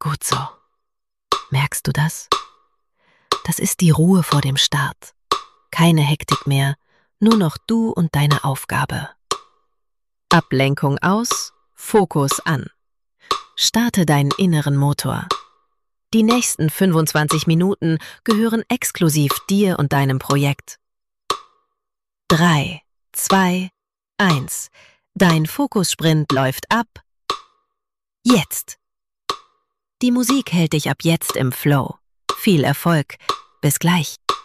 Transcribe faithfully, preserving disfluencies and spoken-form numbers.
Gut so. Merkst du das? Das ist die Ruhe vor dem Start. Keine Hektik mehr, nur noch du und deine Aufgabe. Ablenkung aus, Fokus an. Starte deinen inneren Motor. Die nächsten fünfundzwanzig Minuten gehören exklusiv dir und deinem Projekt. drei, zwei, eins. Dein Fokussprint läuft ab. Jetzt. Die Musik hält dich ab jetzt im Flow. Viel Erfolg. Bis gleich.